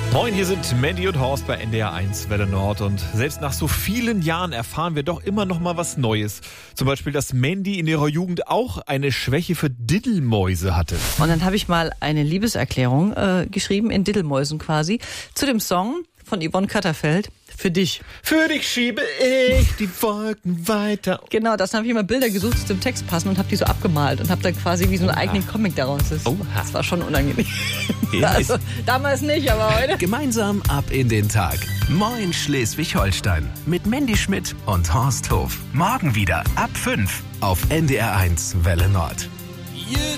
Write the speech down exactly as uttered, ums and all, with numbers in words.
Moin, hier sind Mandy und Horst bei N D R eins Welle Nord und selbst nach so vielen Jahren erfahren wir doch immer noch mal was Neues. Zum Beispiel, dass Mandy in ihrer Jugend auch eine Schwäche für Diddelmäuse hatte. Und dann habe ich mal eine Liebeserklärung äh, geschrieben, in Diddelmäusen quasi, zu dem Song von Yvonne Katterfeld, Für dich. Für dich schiebe ich die Wolken weiter. Genau, das habe ich immer Bilder gesucht, die zum Text passen und habe die so abgemalt und habe dann quasi wie so einen Oha. eigenen Comic daraus. Das, Oha. das war schon unangenehm. Ja, Also, damals nicht, aber heute. Gemeinsam ab in den Tag. Moin Schleswig-Holstein. Mit Mandy Schmidt und Horst Hof. Morgen wieder ab fünf auf N D R eins Welle Nord.